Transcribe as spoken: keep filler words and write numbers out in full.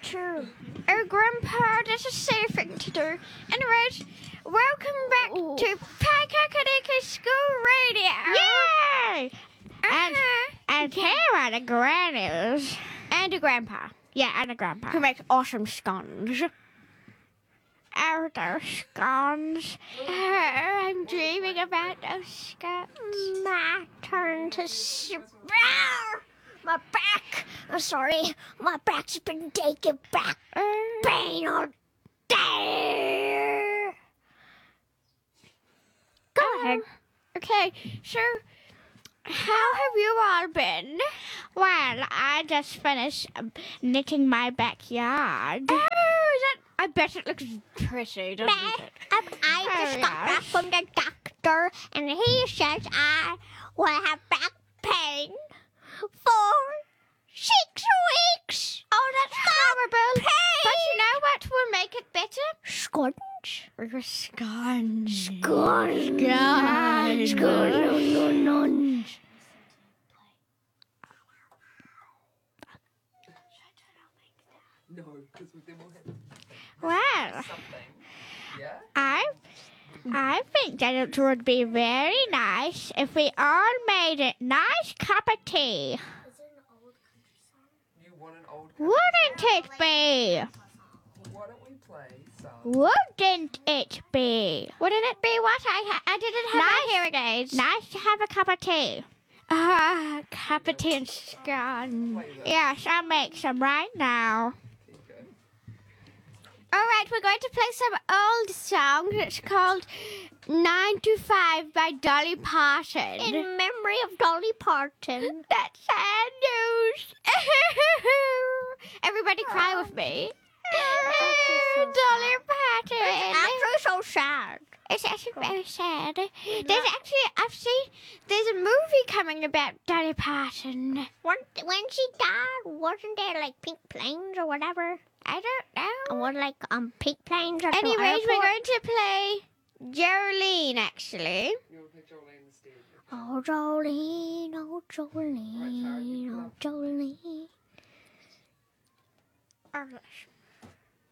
True. Oh, Grandpa, that's a safe thing to do. Anyways, welcome back Ooh. to Pakakadika School Radio. Yay! And, Uh-huh. and here are the grannies. And a Grandpa, Yeah, and a grandpa. who makes awesome scones. Oh, those scones. Uh, I'm dreaming about those scones. My turn to s- Ow! My back. I'm sorry. My back's been taking back pain all day. Go ahead. Okay, so how have you all been? Well, I just finished um, knitting my backyard. Oh, is that? I bet it looks pretty, doesn't Back, it? um, I just Oh, got back yes. from the doctor, and he says I will have back pain for six weeks. Oh, that's horrible. pain. But you know what will make it better? Scones. Scones. Scones. Scones. Scones. No, no, no. No, because then we'll have Well, something. Yeah? I, I think that it would be very nice if we all made a nice cup of tea. You want an old Wouldn't it be? Well, why don't we play some? Wouldn't it be? Wouldn't it be what I ha- I didn't have my Nice. hearing aids. Nice to have a cup of tea. Ah, cup of tea and scone. Play that. Yes, I'll make some right now. There you go. All right, we're going to play some old song. It's called Nine to Five by Dolly Parton. In memory of Dolly Parton. That's sad news. Everybody cry with me. Dolly Parton. Actually, so sad. It's actually very sad. There's actually, I've seen, there's a movie coming about Dolly Parton. When, when she died, wasn't there like pink planes or whatever? I don't know. Or like um pink planes at the Anyways, airport? we're going to play Jolene, actually. You want to play Jolene instead? Oh, Jolene, oh, Right, Tara, you Jolene, come oh, up. Jolene. Oh, gosh.